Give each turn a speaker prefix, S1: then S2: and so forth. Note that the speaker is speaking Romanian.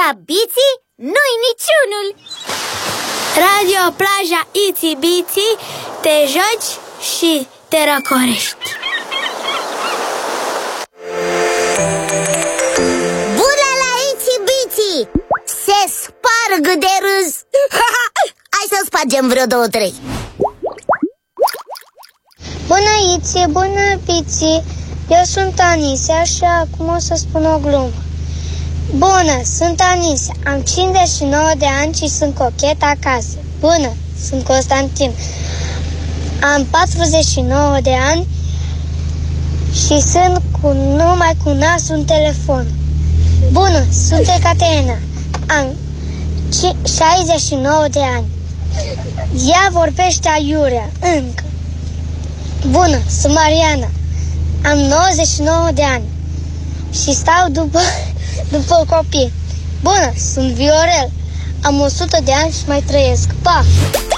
S1: Ca Biții, nu-i niciunul.
S2: Radio Plaja Itsy Bitsy, te joci și te răcorești.
S1: Bună la Itsy Bitsy! Se sparg de râs. Hai să spargem vreo 2-3.
S3: Bună Itsy, bună Bitsy. Eu sunt Anisia și acum o să spun o glumă. Bună, sunt Anisia, am 59 de ani și sunt cochet acasă. Bună, sunt Constantin, am 49 de ani și sunt numai cu nasul în telefon. Bună, sunt Ecaterina, am 69 de ani. Ea vorbește aiurea, încă. Bună, sunt Mariana, am 99 de ani și stau după copii. Bună, sunt Viorel, am 100 de ani și mai trăiesc. Pa!